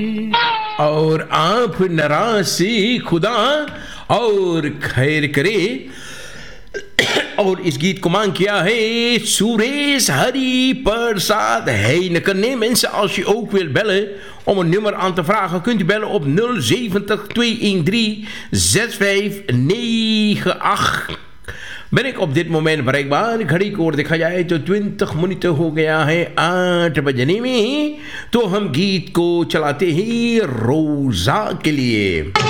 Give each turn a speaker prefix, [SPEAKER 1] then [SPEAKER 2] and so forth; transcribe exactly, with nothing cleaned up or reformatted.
[SPEAKER 1] और आप नाराज से खुदा और खैर करे। और इस गीत को मांग किया है Suresh Hari Persad Heineken. Mensen, als je ook wilt bellen om een nummer aan te vragen, kunt u bellen op nul zeventig tweehonderddertien zesenzestig negenennegentig. Ben ik op dit moment bereikbaar? घड़ी को ओर देखा जाए तो बीस minute हो गया है आठ बजने में। तो हम गीत को चलाते हैं रोजा के लिए।